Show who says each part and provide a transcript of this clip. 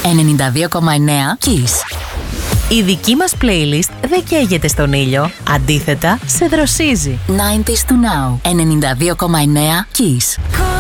Speaker 1: 92,9 Kiss. Η δική μας playlist δεν καίγεται στον ήλιο. Αντίθετα, σε δροσίζει. 90s to now. 92,9 Kiss.